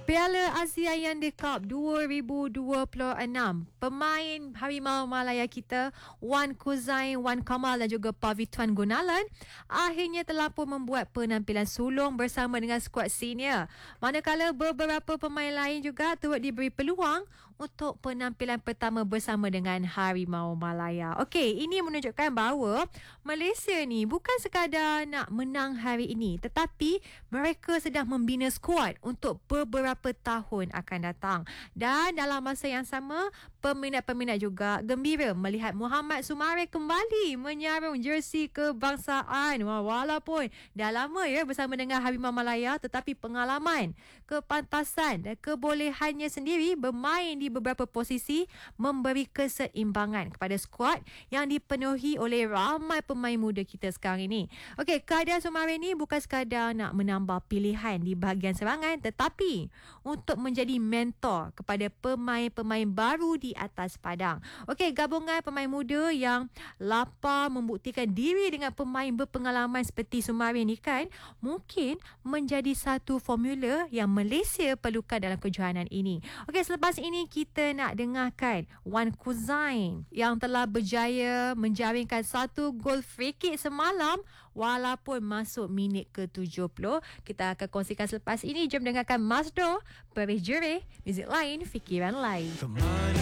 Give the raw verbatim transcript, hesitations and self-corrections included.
Piala Asia Hyundai Cup dua ribu dua puluh enam. Pemain Harimau Malaya kita Wan Kuzain, Wan Kamal dan juga Pavitwan Gunalan akhirnya telah pun membuat penampilan sulung bersama dengan skuad senior. Manakala beberapa pemain lain juga turut diberi peluang untuk penampilan pertama bersama dengan Harimau Malaya. Okey, ini menunjukkan bahawa Malaysia ni bukan sekadar nak menang hari ini, tetapi mereka sedang membina skuad untuk beberapa tahun akan datang. Dan dalam masa yang sama, peminat-peminat juga gembira melihat Muhammad Sumare kembali menyarung jersey kebangsaan. Wah, walaupun dah lama ya bersama dengan Harimau Malaya, tetapi pengalaman, kepantasan dan kebolehannya sendiri bermain di beberapa posisi memberi keseimbangan kepada skuad yang dipenuhi oleh ramai pemain muda kita sekarang ini. Okey, kehadiran Sumare ni bukan sekadar nak menambah pilihan di bahagian serangan, tetapi untuk menjadi mentor kepada pemain-pemain baru di atas padang. Okey, gabungan pemain muda yang lapar membuktikan diri dengan pemain berpengalaman seperti Sumare ni kan mungkin menjadi satu formula yang Malaysia perlukan dalam kejohanan ini. Okey, selepas ini kita nak dengarkan Wan Kuzain yang telah berjaya menjaringkan satu gol free kick semalam walaupun masuk minit ke tujuh puluh. Kita akan kongsikan selepas ini. Jom dengarkan Masdo, Perih Jerih, muzik lain, fikiran lain.